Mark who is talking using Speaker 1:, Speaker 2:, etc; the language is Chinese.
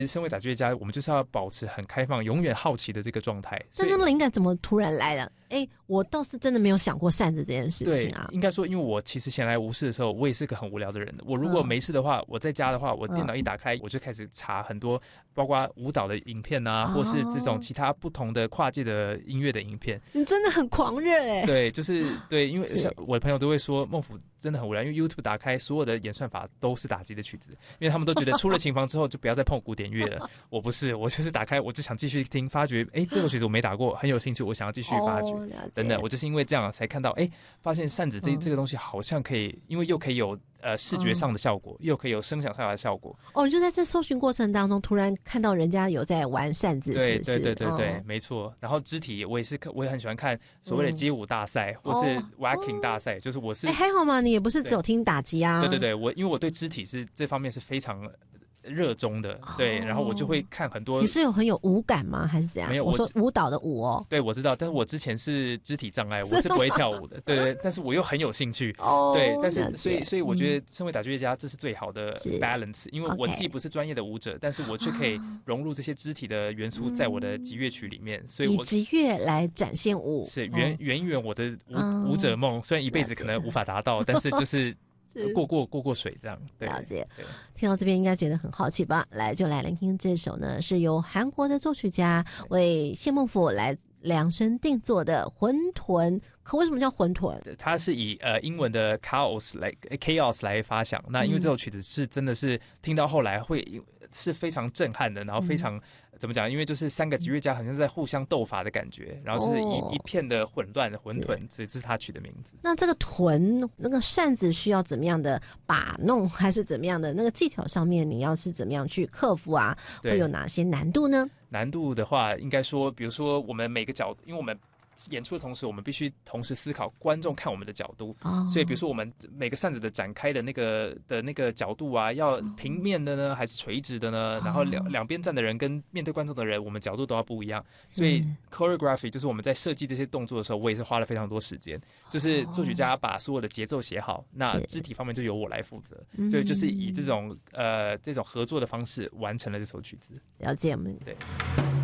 Speaker 1: 身为打击乐家，我们就是要保持很开放、永远好奇的这个状态。
Speaker 2: 这种灵感怎么突然来的？我倒是真的没有想过扇子这件事情啊。
Speaker 1: 对，应该说，因为我其实闲来无事的时候，我也是个很无聊的人。我如果没事的话，我在家的话，我电脑一打开，我就开始查很多，包括舞蹈的影片啊，或是这种其他不同的跨界的音乐的影片。
Speaker 2: 你真的很狂热
Speaker 1: 对，就是对，因为像我的朋友都会说孟甫真的很无聊，因为 YouTube 打开所有的演算法都是打击的曲子，因为他们都觉得出了琴房之后就不要再碰古典乐了。我不是，我就是打开，我就想继续听，发觉这首曲子我没打过，很有兴趣，我想要继续发掘。等等，我就是因为这样才看到，发现扇子这个东西好像可以，因为又可以有视觉上的效果，又可以有声响上的效果。
Speaker 2: 你就在这搜寻过程当中，突然看到人家有在玩扇子，是不是？
Speaker 1: 对，没错。然后肢体，我也很喜欢看所谓的街舞大赛，或是 whacking 大赛，就是我是
Speaker 2: 还好嘛，你也不是只有听打击啊。
Speaker 1: 对，因为我对肢体是这方面是非常热衷的，对，然后我就会看很多。
Speaker 2: 你是很有舞感吗？还是怎样？
Speaker 1: 没有，
Speaker 2: 我说舞蹈的舞哦。
Speaker 1: 对，我知道，但是我之前是肢体障碍，我是不会跳舞的。对，但是我又很有兴趣。对，但是所以我觉得身为打击乐家，这是最好的 balance，因为我既不是专业的舞者，但是我却可以融入这些肢体的元素在我的击乐曲里面，所以我
Speaker 2: 以击乐来展现舞，
Speaker 1: 是圆我的舞者梦，虽然一辈子可能无法达到，但是就是。过水这样。
Speaker 2: 了解。听到这边应该觉得很好奇吧？就来聆听这首呢，是由韩国的作曲家为谢孟甫来量身定做的混沌。可为什么叫混沌？
Speaker 1: 它是以英文的 chaos 来发想。那因为这首曲子是真的是听到后来会是非常震撼的，然后非常怎么讲？因为就是三个击乐家好像在互相斗法的感觉，然后就是一片的混沌，所以这是他取的名字。
Speaker 2: 那这个臀那个扇子需要怎么样的把弄，还是怎么样的那个技巧上面，你要是怎么样去克服啊？会有哪些难度呢？
Speaker 1: 难度的话，应该说，比如说我们每个角度，因为我们演出的同时，我们必须同时思考观众看我们的角度。所以比如说我们每个扇子的展开的那个角度啊，要平面的呢，还是垂直的呢？然后两边站的人跟面对观众的人，我们角度都要不一样。所以 choreography 就是我们在设计这些动作的时候，我也是花了非常多时间。就是作曲家把所有的节奏写好，那肢体方面就由我来负责。所以就是以这种合作的方式完成了这首曲子。
Speaker 2: 了解，
Speaker 1: 对。